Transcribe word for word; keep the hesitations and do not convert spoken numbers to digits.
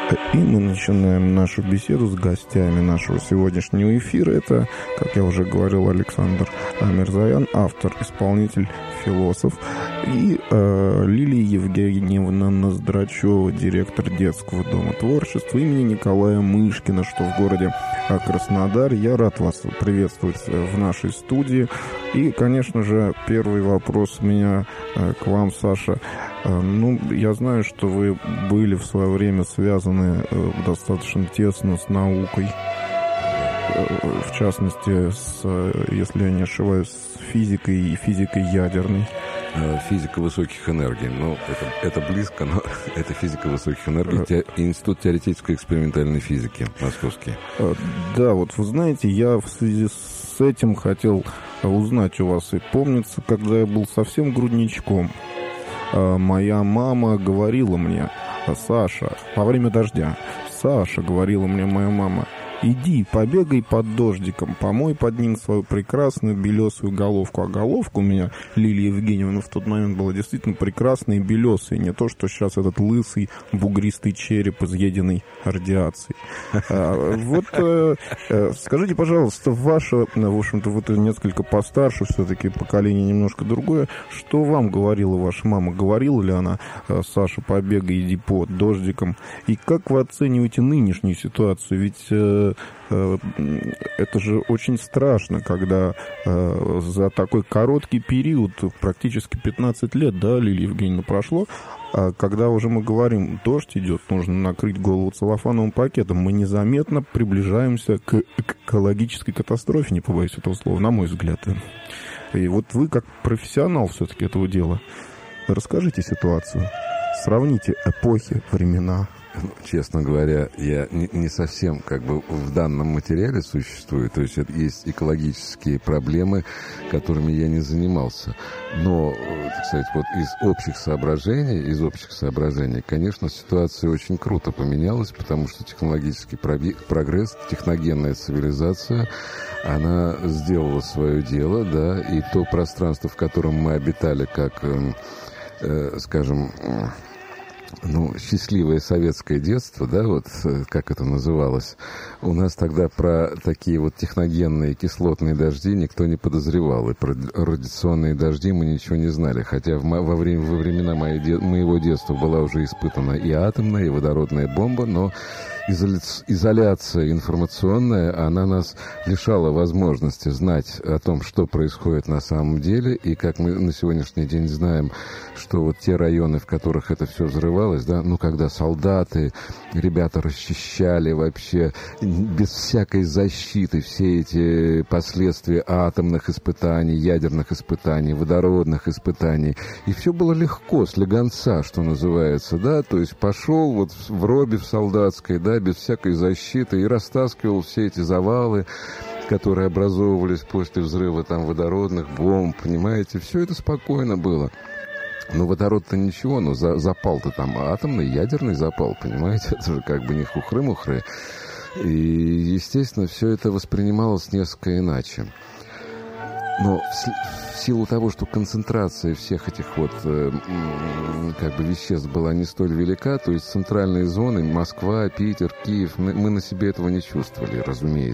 И мы начинаем нашу беседу с гостями нашего сегодняшнего эфира. Это, как я уже говорил, Александр Мирзоян, автор, исполнитель, философ, и э, Лилия Евгеньевна Ноздрачева, директор детского дома творчества имени Николая Мышкина, что в городе Краснодар. Я рад вас приветствовать в нашей студии. И, конечно же, первый вопрос у меня э, к вам, Саша. Э, ну, я знаю, что вы были в свое время связаны э, достаточно тесно с наукой, э, в частности, с, если я не ошибаюсь, с физикой и физикой ядерной. Физика высоких энергий. Ну, это, это близко, но это физика высоких энергий. Те, Институт теоретической экспериментальной физики московский. Да, вот вы знаете, я в связи с этим хотел узнать у вас. И помнится, когда я был совсем грудничком, моя мама говорила мне: Саша, во время дождя, Саша, говорила мне моя мама, иди, побегай под дождиком, помой под ним свою прекрасную белесую головку. А головка у меня, Лилия Евгеньевна, в тот момент была действительно прекрасная и белесая. Не то, что сейчас этот лысый, бугристый череп, изъеденный радиацией. Вот скажите, пожалуйста, ваше, в общем-то, вот несколько постарше, все-таки поколение немножко другое, что вам говорила ваша мама? Говорила ли она: Саша, побегай, иди под дождиком? И как вы оцениваете нынешнюю ситуацию? Ведь это же очень страшно, когда э, за такой короткий период, практически пятнадцать лет, да, Лилия Евгеньевна, прошло, а когда уже мы говорим, дождь идет, нужно накрыть голову целлофановым пакетом, мы незаметно приближаемся к экологической катастрофе, не побоюсь этого слова, на мой взгляд. И вот вы, как профессионал все-таки этого дела, расскажите ситуацию, сравните эпохи, времена. Честно говоря, я не, не совсем как бы в данном материале существую. То есть это есть экологические проблемы, которыми я не занимался. Но, так сказать, вот из общих соображений, из общих соображений, конечно, ситуация очень круто поменялась, потому что технологический прогресс, техногенная цивилизация, она сделала свое дело, да, и то пространство, в котором мы обитали, как, э, скажем, ну, счастливое советское детство, да, вот как это называлось, у нас тогда про такие вот техногенные кислотные дожди никто не подозревал, и про радиационные дожди мы ничего не знали, хотя в, во, время, во времена моей, моего детства была уже испытана и атомная, и водородная бомба, но изоляция информационная, она нас лишала возможности знать о том, что происходит на самом деле, и как мы на сегодняшний день знаем, что вот те районы, в которых это все взрывалось, да, ну, когда солдаты, ребята расчищали вообще без всякой защиты все эти последствия атомных испытаний, ядерных испытаний, водородных испытаний, и все было легко, слегонца, что называется, да, то есть пошел вот в робе в солдатской, да, без всякой защиты, и растаскивал все эти завалы, которые образовывались после взрыва там водородных бомб, понимаете, все это спокойно было. Ну, водород-то ничего, но за, запал-то там атомный, ядерный запал, понимаете, это же как бы не хухры-мухры. И, естественно, все это воспринималось несколько иначе. Но в, в силу того, что концентрация всех этих вот э, как бы веществ была не столь велика, то есть центральные зоны, Москва, Питер, Киев, мы, мы на себе этого не чувствовали, разумеется.